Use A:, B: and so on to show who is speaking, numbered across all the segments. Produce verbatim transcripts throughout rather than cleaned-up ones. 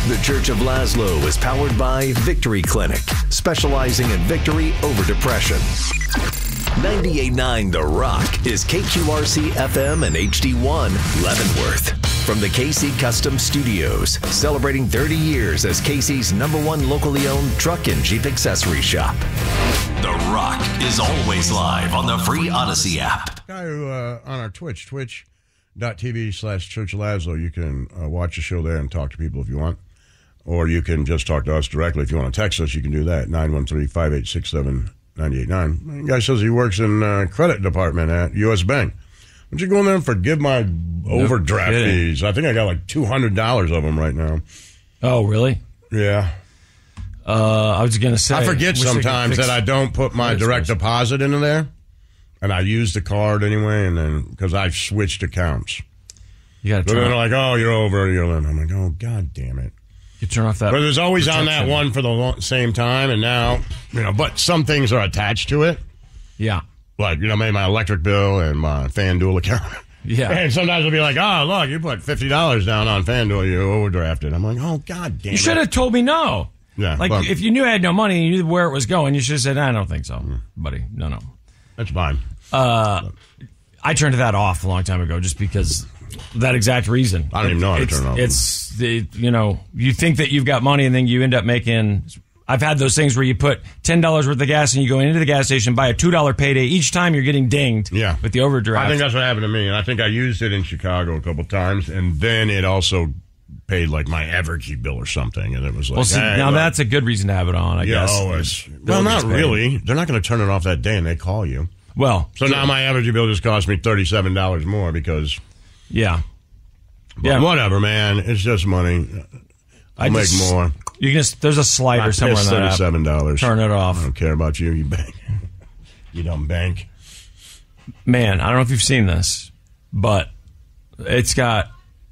A: The Church of Laszlo is powered by Victory Clinic, specializing in victory over depression. ninety-eight point nine The Rock is K Q R C F M and H D one Leavenworth. From the K C Custom Studios, celebrating thirty years as K C's number one locally owned truck and Jeep accessory shop. The Rock is always live on the free Odyssey app.
B: Guy who, uh, on our Twitch, twitch.tv slash Church of Laszlo, you can uh, watch the show there and talk to people if you want. Or you can just talk to us directly. If you want to text us, you can do that, nine one three, five eight six, seven nine eight nine. The guy says he works in uh, credit department at U S Bank. Why don't you go in there and forgive my overdraft
C: nope,
B: fees? I think I got like two hundred dollars of them right now.
C: Oh, really?
B: Yeah.
C: Uh, I was going to say.
B: I forget sometimes that I don't put my direct deposit into there. And I use the card anyway, and then because I've switched accounts.
C: You got to
B: turn.
C: turn.
B: They're like, "Oh, you're over your limit." I'm like, "Oh, god damn it!"
C: You turn off that.
B: But there's always
C: protection.
B: on that one for the lo- same time, and now you know. But some things are attached to it.
C: Yeah.
B: Like you know, maybe my electric bill and my FanDuel account.
C: Yeah.
B: And sometimes it'll be like, "Oh, look, you put fifty dollars down on FanDuel, you overdrafted." I'm like, "Oh, god damn
C: You
B: it!"
C: should have told me no.
B: Yeah.
C: Like
B: but,
C: if you knew I had no money and you knew where it was going, you should have said, "I don't think so, mm. buddy. No, no."
B: That's fine.
C: Uh, I turned that off a long time ago just because that exact reason.
B: I don't even know how to turn it off.
C: It's, the, you know, you think that you've got money and then you end up making, I've had those things where you put ten dollars worth of gas and you go into the gas station, buy a two dollar payday. Each time you're getting dinged
B: yeah.
C: with the overdraft.
B: I think that's what happened to me. And I think I used it in Chicago a couple times. And then it also paid like my Everkey bill or something. And it was like,
C: well, see,
B: hey,
C: now
B: look.
C: that's a good reason to have it on, I
B: yeah,
C: guess.
B: Always. Well, not really. They're not going to turn it off that day and they call you.
C: Well,
B: so now my Everkey bill just cost me thirty-seven dollars more because.
C: Yeah.
B: But
C: yeah.
B: Whatever, man. It's just money. I'll I make just, more.
C: You can just, there's a slider I somewhere in that
B: thirty-seven dollars.
C: Turn it off.
B: I don't care about you. You bank. You don't bank.
C: Man, I don't know if you've seen this, but it's got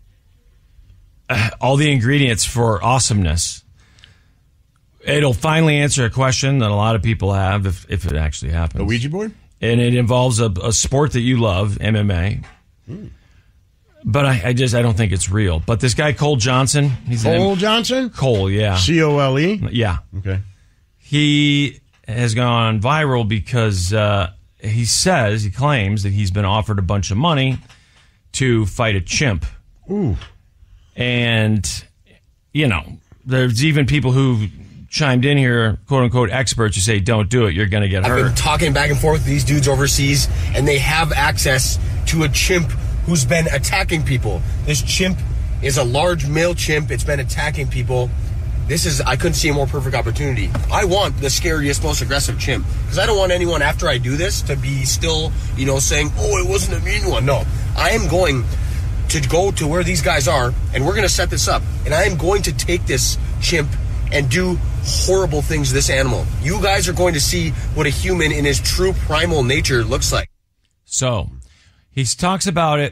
C: all the ingredients for awesomeness. It'll finally answer a question that a lot of people have if, if it actually happens.
B: A Ouija board?
C: And it involves a, a sport that you love, M M A. Hmm. But I, I just I don't think it's real. But this guy Cole Johnson, he's
B: Cole
C: an,
B: Johnson,
C: Cole, yeah,
B: C O L E,
C: yeah,
B: okay.
C: He has gone viral because uh, he says he claims that he's been offered a bunch of money to fight a chimp.
B: Ooh,
C: and you know, there's even people who chimed in here, quote unquote experts, who say don't do it, you're going to get hurt.
D: I've been talking back and forth with these dudes overseas, and they have access to a chimp who's been attacking people. This chimp is a large male chimp. It's been attacking people. This is, I couldn't see a more perfect opportunity. I want the scariest, most aggressive chimp, because I don't want anyone after I do this to be still, you know, saying, oh, it wasn't a mean one. No, I am going to go to where these guys are, and we're going to set this up, and I am going to take this chimp and do horrible things to this animal. You guys are going to see what a human in his true primal nature looks like.
C: So he talks about it